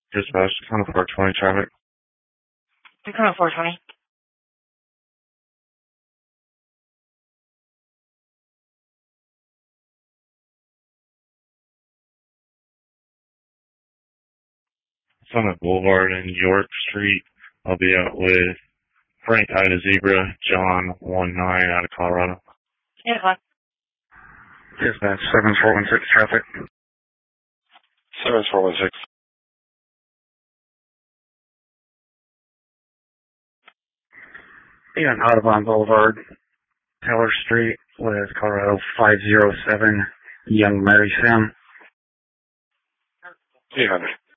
Dispatch, kind of 420 traffic. I'm coming 420. Summit Boulevard and York Street. I'll be out with Frank Ida Zebra, John 19 out of Colorado. 8 o'clock. Dispatch, 7416 traffic. 7416. On Audubon Boulevard, Taylor Street with Colorado 507, Young Mary Sam. 800.